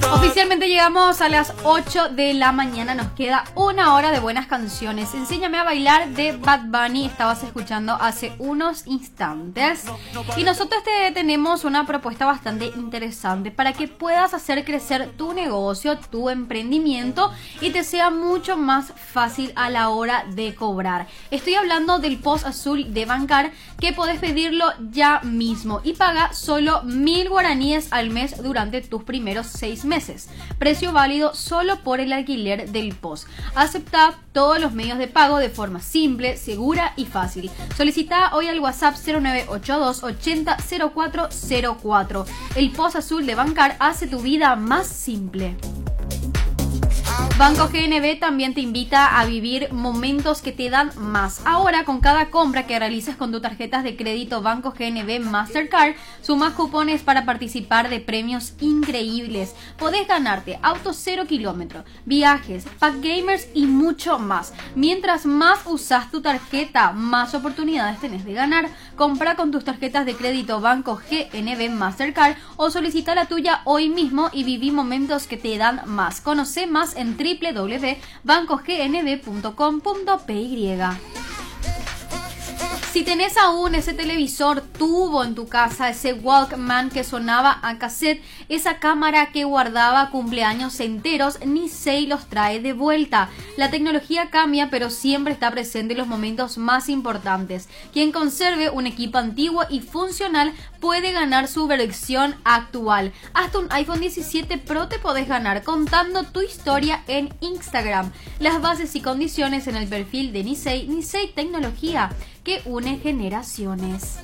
Oficialmente llegamos a las 8 de la mañana, nos queda una hora de buenas canciones. Enséñame a bailar de Bad Bunny, estabas escuchando hace unos instantes. Y nosotros te tenemos una propuesta bastante interesante para que puedas hacer crecer tu negocio, tu emprendimiento y te sea mucho más fácil a la hora de cobrar. Estoy hablando del post azul de Bancar, que podés pedirlo ya mismo y paga solo 1000 guaraníes al mes durante tus primeros 6 meses. Precio válido solo por el alquiler del post. Acepta todos los medios de pago de forma simple, segura y fácil. Solicita hoy al WhatsApp 0982 80 0404. El post azul de Bancar hace tu vida más simple. Banco GNB también te invita a vivir momentos que te dan más. Ahora, con cada compra que realices con tus tarjetas de crédito Banco GNB Mastercard, sumas cupones para participar de premios increíbles. Podés ganarte autos 0 kilómetros, viajes, pack gamers y mucho más. Mientras más usas tu tarjeta, más oportunidades tenés de ganar. Compra con tus tarjetas de crédito Banco GNB Mastercard o solicita la tuya hoy mismo y viví momentos que te dan más. Conoce más en www.bancognb.com.py. Si tenés aún ese televisor tubo en tu casa, ese Walkman que sonaba a cassette, esa cámara que guardaba cumpleaños enteros, Nisei los trae de vuelta. La tecnología cambia, pero siempre está presente en los momentos más importantes. Quien conserve un equipo antiguo y funcional puede ganar su versión actual. Hasta un iPhone 17 Pro te podés ganar contando tu historia en Instagram. Las bases y condiciones en el perfil de Nisei. Nisei Tecnología, que une generaciones.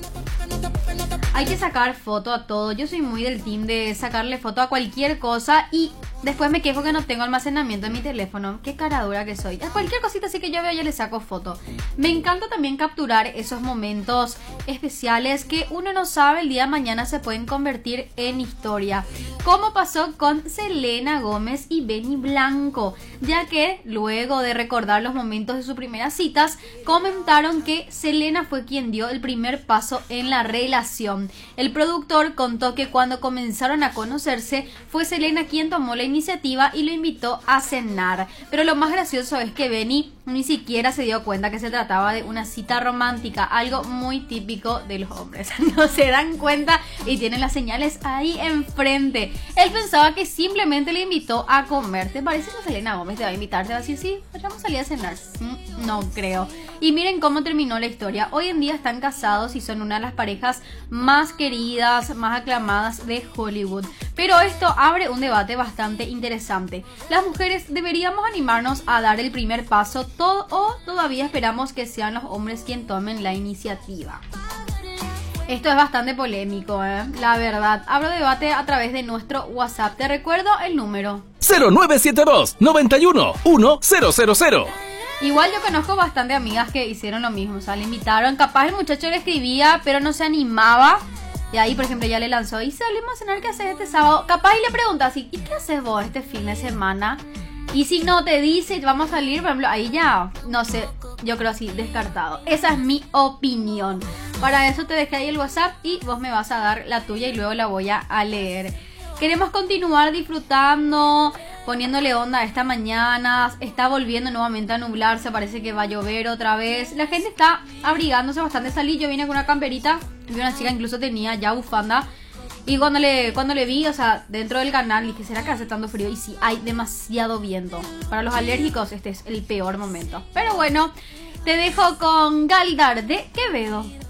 Hay que sacar foto a todo. Yo soy muy del team de sacarle foto a cualquier cosa y después me quejo que no tengo almacenamiento en mi teléfono. Qué cara dura que soy. A cualquier cosita así que yo veo, yo le saco foto. Me encanta también capturar esos momentos especiales que uno no sabe el día de mañana se pueden convertir en historia. Como pasó con Selena Gómez y Benny Blanco, ya que luego de recordar los momentos de sus primeras citas, comentaron que Selena fue quien dio el primer paso en la relación. El productor contó que cuando comenzaron a conocerse, fue Selena quien tomó la iniciativa y lo invitó a cenar. Pero lo más gracioso es que Benny ni siquiera se dio cuenta que se trataba de una cita romántica, algo muy típico de los hombres. No se dan cuenta y tienen las señales ahí enfrente. Él pensaba que simplemente le invitó a comer. ¿Te parece que Selena Gómez te va a invitar? Te va a decir, sí, vamos a salir a cenar. No creo. Y miren cómo terminó la historia. Hoy en día están casados y son una de las parejas más queridas, más aclamadas de Hollywood. Pero esto abre un debate bastante interesante. ¿Las mujeres deberíamos animarnos a dar el primer paso o todavía esperamos que sean los hombres quienes tomen la iniciativa? Esto es bastante polémico, la verdad. Abro debate a través de nuestro WhatsApp. Te recuerdo el número 0972 91 1000. Igual yo conozco bastante amigas que hicieron lo mismo. O sea, le invitaron. Capaz el muchacho le escribía, pero no se animaba. Y ahí, por ejemplo, ya le lanzó, y salimos a cenar, ¿qué haces este sábado? Capaz y le pregunta así, ¿y qué haces vos este fin de semana? Y si no te dice, vamos a salir, por ejemplo, ahí ya, no sé, yo creo así, descartado. Esa es mi opinión. Para eso te dejé ahí el WhatsApp y vos me vas a dar la tuya y luego la voy a leer. Queremos continuar disfrutando, poniéndole onda a esta mañana. Está volviendo nuevamente a nublarse, parece que va a llover otra vez. La gente está abrigándose bastante. Salí, yo vine con una camperita, vi una chica incluso tenía ya bufanda. Y cuando le vi, o sea, dentro del canal, dije, ¿será que hace tanto frío? Y sí, hay demasiado viento. Para los alérgicos este es el peor momento. Pero bueno, te dejo con Galdar de Quevedo.